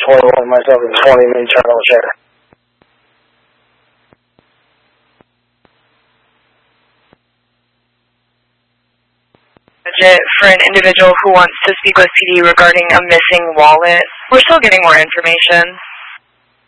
21, myself and 20, main terminal check. For an individual who wants to speak with PD regarding a missing wallet. We're still getting more information.